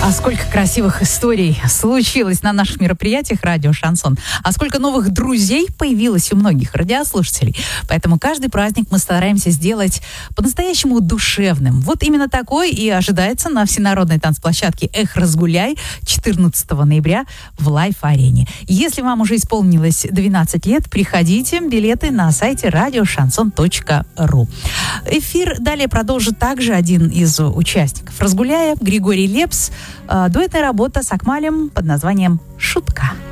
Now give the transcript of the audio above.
А сколько красивых историй случилось на наших мероприятиях «Радио Шансон». А сколько новых друзей появилось у многих радиослушателей. Поэтому каждый праздник мы стараемся сделать по-настоящему душевным. Вот именно такой и ожидается на всенародной танцплощадке «Эх, разгуляй» 14 ноября в Лайф-арене. Если вам уже исполнилось 12 лет, приходите. Билеты на сайте radioshanson.ru. Эфир далее продолжит также один из участников «Разгуляя», Григорий Лепс. Дуэтная работа с Акмалем под названием «Шутка».